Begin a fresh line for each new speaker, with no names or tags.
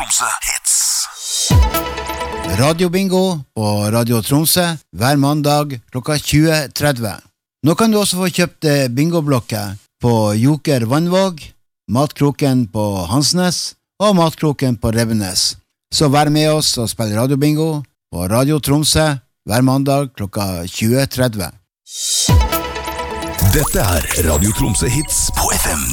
Tromsø Hits.
Radiobingo på Radio Tromsø hver mandag klokka 20.30. Nå kan du også få kjøpt bingoblokker på Joker Vannvåg, Matkroken på Hansnes og Matkroken på Rebbenes. Så vær med oss og spill radiobingo på Radio Tromsø hver mandag klokka 20.30.
Dette Radio Tromsø Hits på FM